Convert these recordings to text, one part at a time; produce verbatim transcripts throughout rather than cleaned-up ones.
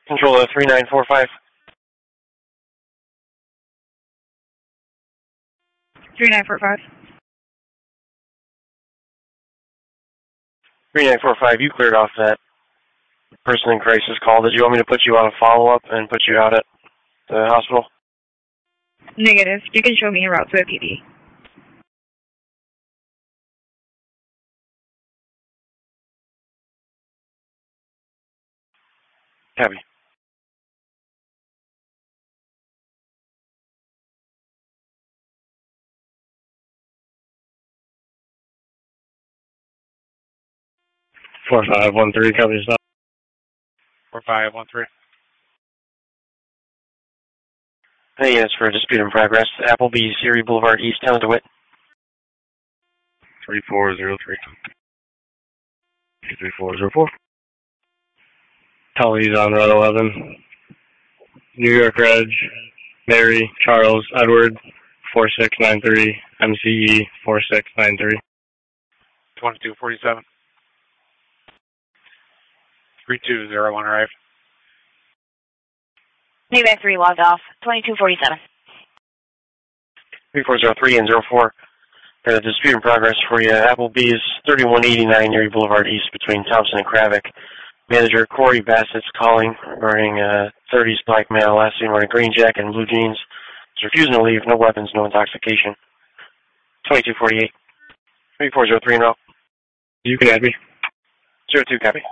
Control uh, three nine four five. three nine four five. three nine four five, you cleared off that person in crisis call. Did you want me to put you on a follow-up and put you out at the hospital? Negative. You can show me a route to a P D. Copy. four five one three, copy stop. four five one three. Hey, yes, for a dispute in progress. Applebee's, Erie Boulevard, East Town, DeWitt. three four zero three. three four zero four. Tully's on Route eleven. New York Reg, Mary, Charles, Edward, four six nine three, M C E, four six nine three. twenty-two forty-seven. three two zero one arrived. Mayback three logged off. twenty-two forty-seven. three four zero three and zero four. Got a dispute in progress for you. Applebee's, thirty-one eighty-nine Erie Boulevard East between Thompson and Kravick. Manager Corey Bassett's calling regarding a thirties black male last seen wearing a green jacket and blue jeans. He's refusing to leave. No weapons, no intoxication. twenty-two forty-eight. three four zero three and oh. You can add me. zero two, copy.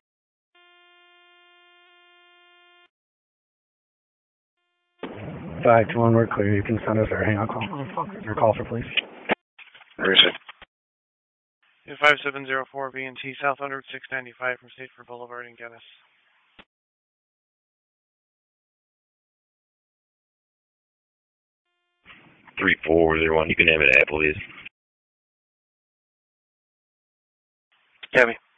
five two one, we're clear. You can send us our hangout call. Your call for police. Where is it? five seven zero four V and T South Route six ninety-five from Stateford Boulevard in Gunness. three four zero one, you can name it Applebee's. Copy.